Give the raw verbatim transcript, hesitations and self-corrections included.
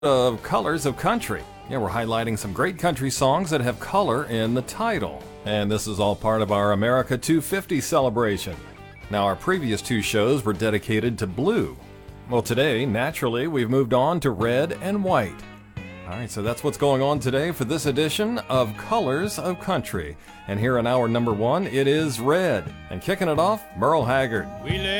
of Colors of Country. Yeah, we're highlighting some great country songs that have color in the title. And this is all part of our America two fifty celebration. Now, our previous two shows were dedicated to blue. Well, today, naturally, we've moved on to red and white. All right, so that's what's going on today for this edition of Colors of Country. And here in hour number one, it is red. And kicking it off, Merle Haggard. We